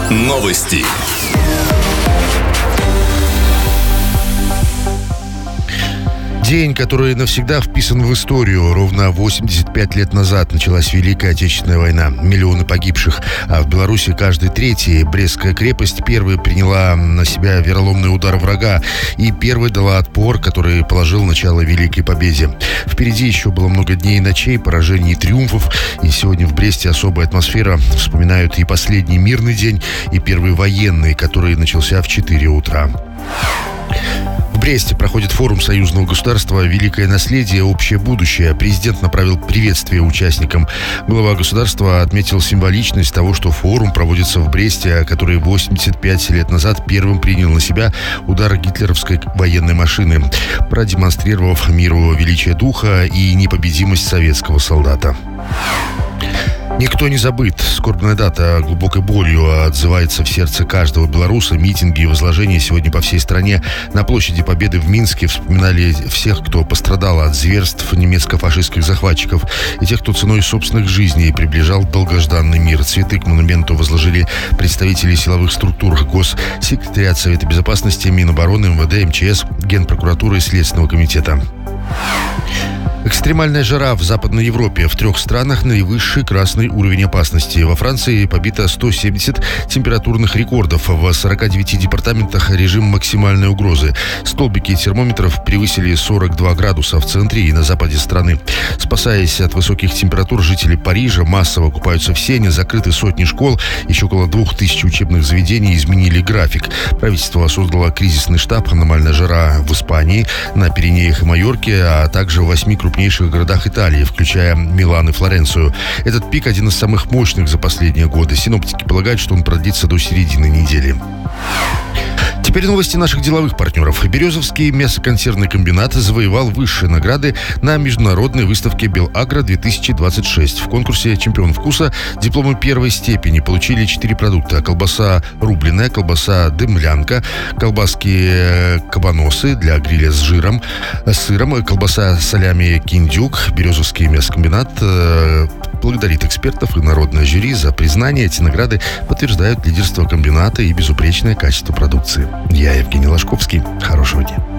Новости. День, который навсегда вписан в историю. Ровно 85 лет назад началась Великая Отечественная война. Миллионы погибших. А в Беларуси каждый третий. Брестская крепость первой приняла на себя вероломный удар врага и первой дала отпор, который положил начало Великой Победе. Впереди еще было много дней и ночей, поражений и триумфов. И сегодня в Бресте особая атмосфера. Вспоминают и последний мирный день, и первый военный, который начался в 4 утра. В Бресте проходит форум союзного государства «Великое наследие. Общее будущее». Президент направил приветствие участникам. Глава государства отметил символичность того, что форум проводится в Бресте, который 85 лет назад первым принял на себя удар гитлеровской военной машины, продемонстрировав миру величие духа и непобедимость советского солдата. Никто не забыт. Скорбная дата глубокой болью отзывается в сердце каждого белоруса. Митинги и возложения сегодня по всей стране. На площади Победы в Минске вспоминали всех, кто пострадал от зверств немецко-фашистских захватчиков, и тех, кто ценой собственных жизней приближал долгожданный мир. Цветы к монументу возложили представители силовых структур: Госсекретариат Совета Безопасности, Минобороны, МВД, МЧС, Генпрокуратуры и Следственного комитета. Экстремальная жара в Западной Европе. В 3 странах наивысший красный уровень опасности. Во Франции побито 170 температурных рекордов. В 49 департаментах режим максимальной угрозы. Столбики термометров превысили 42 градуса в центре и на западе страны. Спасаясь от высоких температур, жители Парижа массово купаются в Сене. Закрыты сотни школ. Еще около 2000 учебных заведений изменили график. Правительство создало кризисный штаб. Аномальная жара в Испании, на Пиренеях и Майорке, а также в 8 крупнейших городах Италии, включая Милан и Флоренцию. Этот пик один из самых мощных за последние годы. Синоптики полагают, что он продлится до середины недели. Теперь новости наших деловых партнеров. Березовский мясоконсервный комбинат завоевал высшие награды на международной выставке «Белагро-2026». В конкурсе «Чемпион вкуса» дипломы 1 степени получили 4 продукта: колбаса рубленая, колбаса дымлянка, колбаски кабаносы для гриля с сыром, колбаса солями киндюк. Березовский мясокомбинат благодарит экспертов и народное жюри за признание. Эти награды подтверждают лидерство комбината и безупречное качество продукции. Я Евгений Ложковский. Хорошего дня.